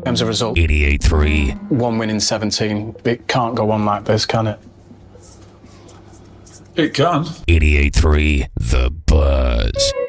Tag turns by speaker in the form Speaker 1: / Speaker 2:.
Speaker 1: As a result,
Speaker 2: 88.3.
Speaker 1: one win in 17. It can't go on like this, can it?
Speaker 3: It can.
Speaker 2: 88.3 The Buzz.